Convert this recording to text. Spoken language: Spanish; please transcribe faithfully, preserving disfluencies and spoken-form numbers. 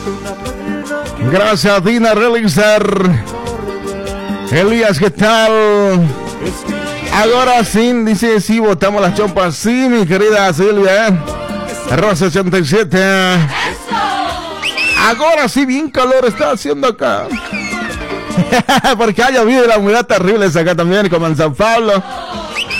Gracias, Dina Realizar. Elías, ¿qué tal? Ahora sí, dice, sí, botamos las chompas. Sí, mi querida Silvia, ¿eh? Rosa ochenta y siete. Ahora sí, bien calor está haciendo acá. Porque ha llovido y la humedad terrible es acá también, como en San Pablo.